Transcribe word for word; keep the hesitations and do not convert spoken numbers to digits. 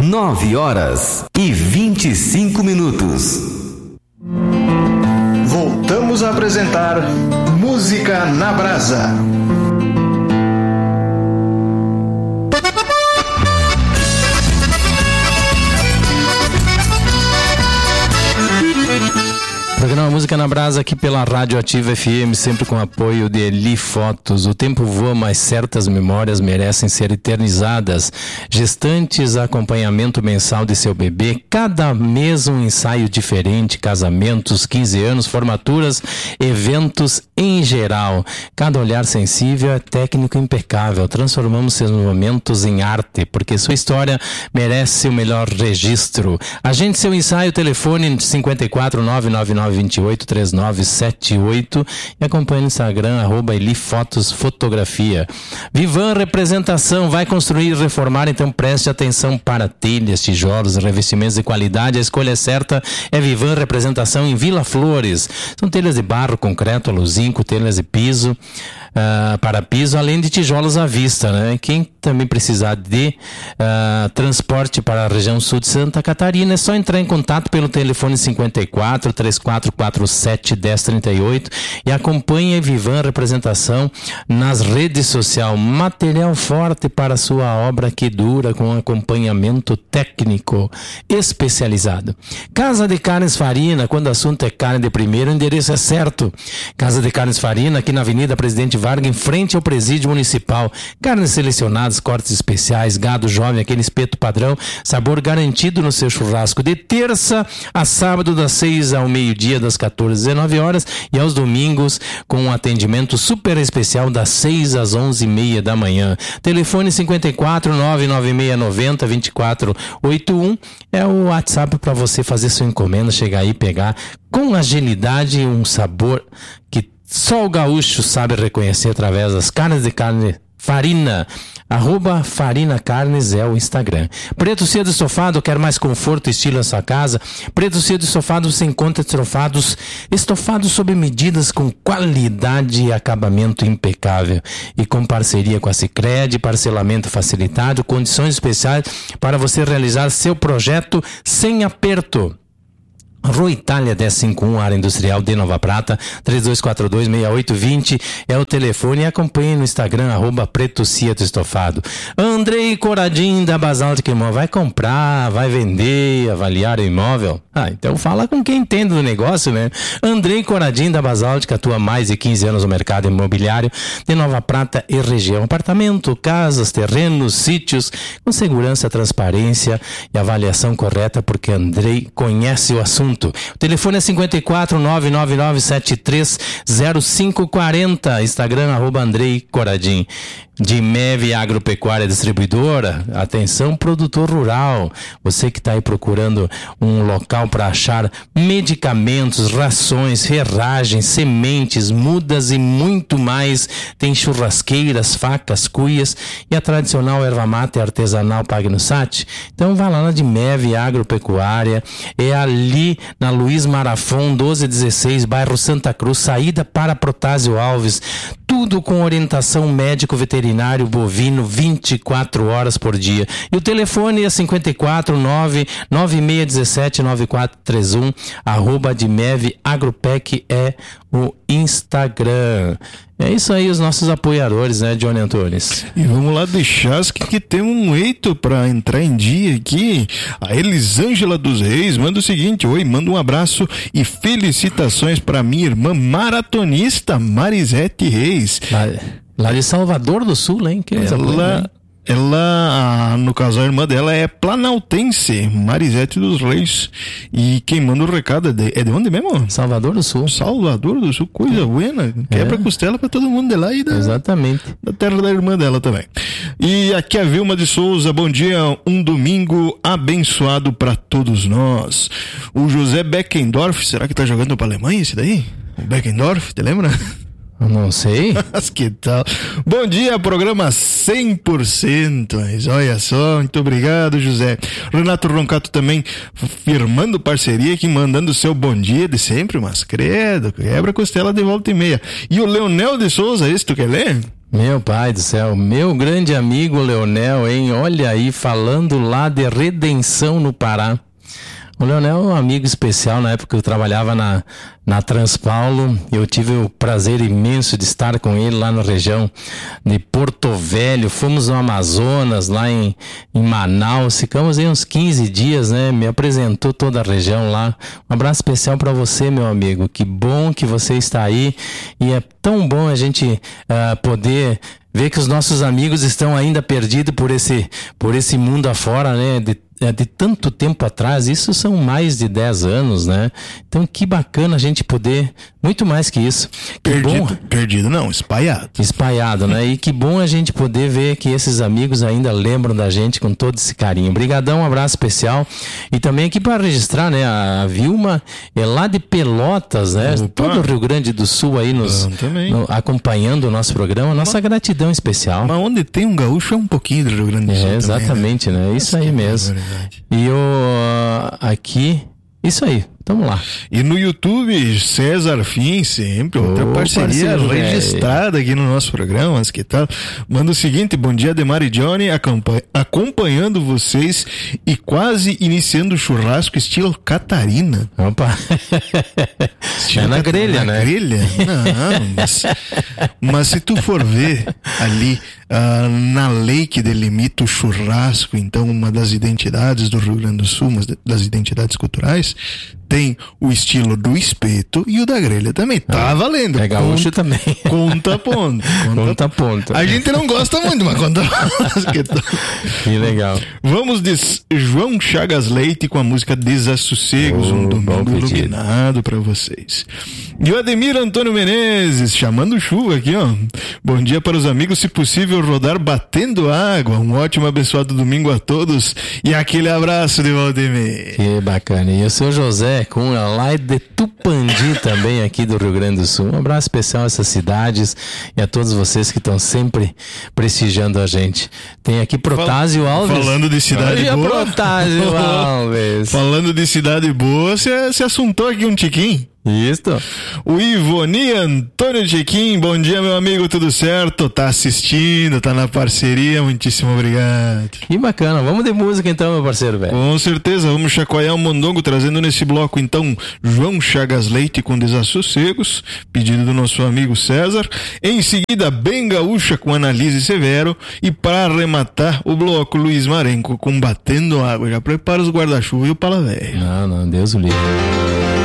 Nove horas e vinte e cinco minutos. Voltamos a apresentar Música na Brasa. Programa Música na Brasa aqui pela Rádio Ativa F M, sempre com apoio de Eli Fotos. O tempo voa, mas certas memórias merecem ser eternizadas. Gestantes, acompanhamento mensal de seu bebê, cada mês um ensaio diferente, casamentos, quinze anos, formaturas, eventos em geral. Cada olhar sensível é técnico impecável. Transformamos seus momentos em arte, porque sua história merece o melhor registro. Agende seu ensaio, telefone cinco quatro nove nove nove dois oito três nove sete oito e acompanhe no Instagram, arroba Eli Fotos Fotografia. Vivan Representação, vai construir e reformar, então preste atenção para telhas, tijolos, revestimentos de qualidade. A escolha certa é Vivan Representação em Vila Flores. São telhas de barro, concreto, aluzinco, telhas de piso, uh, para piso, além de tijolos à vista, né? Quem também precisar de uh, transporte para a região sul de Santa Catarina, é só entrar em contato pelo telefone cinco quatro, três quatro quatro sete, um zero três oito e acompanhe a Vivan Representação nas redes sociais. Material forte para sua obra que dura, com acompanhamento técnico especializado. Casa de Carnes Farina, quando o assunto é carne de primeiro, o endereço é certo. Casa de Carnes Farina, aqui na Avenida Presidente Vargas, em frente ao Presídio Municipal. Carnes selecionadas, cortes especiais, gado jovem, aquele espeto padrão, sabor garantido no seu churrasco. De terça a sábado, das seis ao meio-dia, das quatorze às dezenove horas, e aos domingos com um atendimento super especial das seis às onze e meia da manhã. Telefone cinco quatro nove nove seis nove zero, dois quatro oito um é o WhatsApp para você fazer sua encomenda, chegar aí e pegar com agilidade um sabor que só o gaúcho sabe reconhecer através das carnes de carne Farina, arroba Farina Carnes é o Instagram. Preto Cedo Estofado, quer mais conforto e estilo na sua casa? Preto Cedo Estofado, você encontra estofados, estofados sob medidas com qualidade e acabamento impecável. E com parceria com a Sicredi, parcelamento facilitado, condições especiais para você realizar seu projeto sem aperto. Rua Itália dez cinquenta e um, área industrial de Nova Prata, três dois quatro dois, seis oito dois zero é o telefone, e acompanhe no Instagram, arroba Preto Cieto Estofado. Andrei Coradim da Basaltic Imóvel, vai comprar, vai vender, avaliar o imóvel? Ah, então fala com quem entende do negócio, né? Andrei Coradim da Basaltic atua há mais de quinze anos no mercado imobiliário de Nova Prata e região. Apartamento, casas, terrenos, sítios, com segurança, transparência e avaliação correta, porque Andrei conhece o assunto. O telefone é cinco quatro nove nove nove sete três zero cinco quatro zero, Instagram, arroba Andrei Coradim. De Meve Agropecuária Distribuidora, atenção produtor rural, você que está aí procurando um local para achar medicamentos, rações, ferragens, sementes, mudas e muito mais. Tem churrasqueiras, facas, cuias e a tradicional erva mate artesanal Pague no Sat. Então vá lá na de Meve Agropecuária, é ali na Luiz Marafon doze dezesseis, bairro Santa Cruz, saída para Protásio Alves. Tudo com orientação médico veterinário bovino vinte e quatro horas por dia. E o telefone é cinco quatro nove nove seis um sete nove quatro três um, arroba de Meve Agropec é o Instagram. É isso aí, os nossos apoiadores, né, Johnny Antunes? E vamos lá deixar que, que tem um eito para entrar em dia aqui. A Elisângela dos Reis manda o seguinte: oi, manda um abraço e felicitações para minha irmã maratonista Marisete Reis. Lá, lá de Salvador do Sul, hein? Que ela, ela, no caso, a irmã dela é planaltense, Marisete dos Reis. E quem manda o recado é de, é de onde mesmo? Salvador do Sul. Salvador do Sul, coisa buena. Quebra é. Costela pra todo mundo de lá e da, exatamente, da terra da irmã dela também. E aqui a Vilma de Souza, bom dia, um domingo abençoado pra todos nós. O José Beckendorf, será que tá jogando pra Alemanha esse daí? O Beckendorf, te lembra? Não sei. Mas que tal? Bom dia, programa cem por cento. Mas olha só, muito obrigado, José. Renato Roncato também firmando parceria aqui, mandando o seu bom dia de sempre, mas credo, quebra costela de volta e meia. E o Leonel de Souza, esse tu quer ler? Meu pai do céu, meu grande amigo Leonel, hein? Olha aí, falando lá de Redenção no Pará. O Leonel é um amigo especial. Na época que eu trabalhava na, na Transpaulo, eu tive o prazer imenso de estar com ele lá na região de Porto Velho. Fomos no Amazonas, lá em, em Manaus, ficamos aí uns quinze dias, né? Me apresentou toda a região lá. Um abraço especial para você, meu amigo. Que bom que você está aí, e é tão bom a gente uh, poder ver que os nossos amigos estão ainda perdidos por esse, por esse mundo afora, né? De, de tanto tempo atrás, isso são mais de dez anos, né? Então que bacana a gente poder, muito mais que isso. Que perdido, bom, perdido não, espalhado. Espalhado, né? E que bom a gente poder ver que esses amigos ainda lembram da gente com todo esse carinho. Obrigadão, um abraço especial. E também aqui para registrar, né? A Vilma é lá de Pelotas, né? Opa. Todo o Rio Grande do Sul aí nos no, acompanhando o nosso programa. Nossa mas, gratidão especial. Mas onde tem um gaúcho é um pouquinho do Rio Grande do Sul. É, exatamente, também, né? né? Isso aí mesmo. E eu aqui, isso aí, vamos lá. E no YouTube, César Fim, sempre, outra oh, parceria registrada aqui no nosso programa, mas que tal? Manda o seguinte: bom dia, Ademar e Johnny, acompanhando vocês e quase iniciando o churrasco estilo Catarina. Opa! Estilo é na Cat... grelha, na né? grelha? Não, mas, mas se tu for ver ali, uh, na lei que delimita o churrasco, então uma das identidades do Rio Grande do Sul, uma das identidades culturais, tem o estilo do espeto e o da grelha também. Tá ah, valendo. É gaúcho conta, também. Conta ponto. Conta, conta ponto. A gente não gosta muito, mas conta ponto. Que legal. Vamos de João Chagas Leite com a música Desassossegos, oh, um domingo iluminado pra vocês. E o Ademir Antônio Menezes, chamando chuva aqui, ó. Bom dia para os amigos, se possível rodar Batendo Água. Um ótimo abençoado domingo a todos e aquele abraço de Valdemir. Que bacana. E o seu José, com a lá de Tupandi também aqui do Rio Grande do Sul. Um abraço especial a essas cidades e a todos vocês que estão sempre prestigiando a gente. Tem aqui Protásio Alves. Falando de cidade Olha, boa. Protásio Alves. Falando de cidade boa, você assuntou aqui um tiquinho. Isso. O Ivoni Antônio Chiquim, bom dia, meu amigo, tudo certo? Tá assistindo, tá na parceria, muitíssimo obrigado. Que bacana, vamos de música então, meu parceiro, velho. Com certeza, vamos chacoalhar o mondongo, trazendo nesse bloco então João Chagas Leite com Desassossegos, pedido do nosso amigo César. Em seguida, Bem Gaúcha com Analise Severo, e para arrematar o bloco, Luiz Marenco com Batendo Água. Já prepara os guarda-chuva e o pala velho. Não, não, Deus o livre.